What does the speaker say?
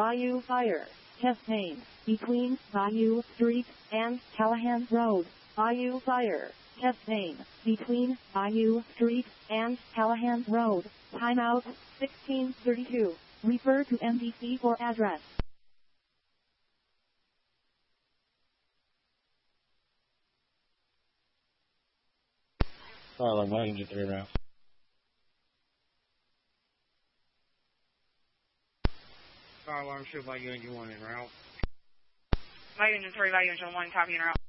Bayou Fire. Test name. Between Bayou Street and Callahan Road. Bayou Fire. Test name. Between Bayou Street and Callahan Road. Timeout 1632. Refer to MDC for address. Sorry, my engine 3 route. Fire alarm show by you engine 1 en route. By engine 3, by engine 1, copy en route.